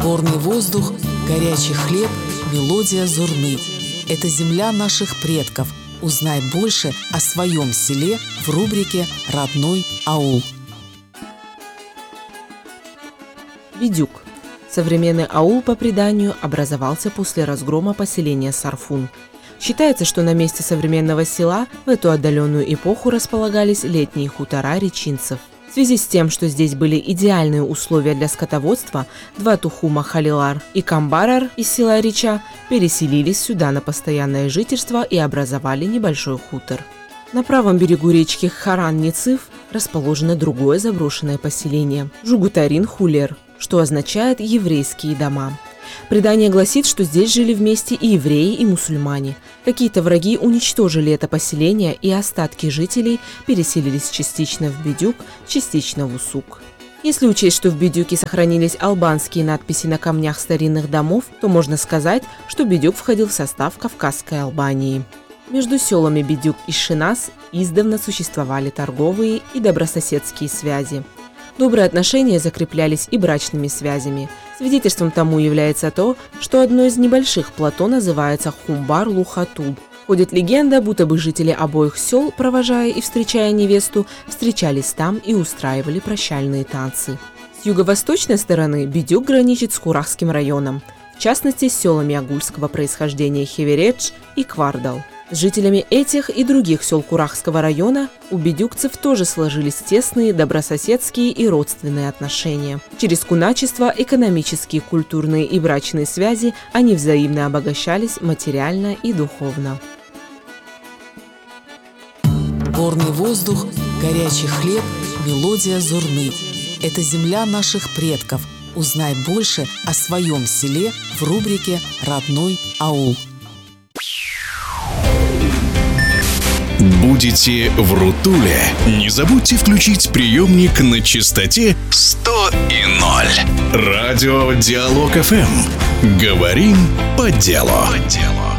Горный воздух, горячий хлеб, мелодия зурны. Это земля наших предков. Узнай больше о своем селе в рубрике «Родной аул». Бидюк. Современный аул, по преданию, образовался после разгрома поселения Сарфун. Считается, что на месте современного села в эту отдаленную эпоху располагались летние хутора речинцев. В связи с тем, что здесь были идеальные условия для скотоводства, два тухума Халилар и Камбарар из села Рича переселились сюда на постоянное жительство и образовали небольшой хутор. На правом берегу речки Харан-Нициф расположено другое заброшенное поселение – Жугутарин-Хулер, что означает «еврейские дома». Предание гласит, что здесь жили вместе и евреи, и мусульмане. Какие-то враги уничтожили это поселение, и остатки жителей переселились частично в Бидюк, частично в Усук. Если учесть, что в Бидюке сохранились албанские надписи на камнях старинных домов, то можно сказать, что Бидюк входил в состав Кавказской Албании. Между селами Бидюк и Шинас издавна существовали торговые и добрососедские связи. Добрые отношения закреплялись и брачными связями. Свидетельством тому является то, что одно из небольших плато называется Хумбар-Лухатуб. Ходит легенда, будто бы жители обоих сел, провожая и встречая невесту, встречались там и устраивали прощальные танцы. С юго-восточной стороны Бидюк граничит с Курахским районом, в частности с селами агульского происхождения Хевередж и Квардал. С жителями этих и других сел Курахского района у бидюкцев тоже сложились тесные добрососедские и родственные отношения. Через куначество, экономические, культурные и брачные связи они взаимно обогащались материально и духовно. Горный воздух, горячий хлеб, мелодия зурны. Это земля наших предков. Узнай больше о своем селе в рубрике «Родной аул». Будете в Рутуле? Не забудьте включить приемник на частоте 100,0. Радио Диалог ФМ. Говорим по делу.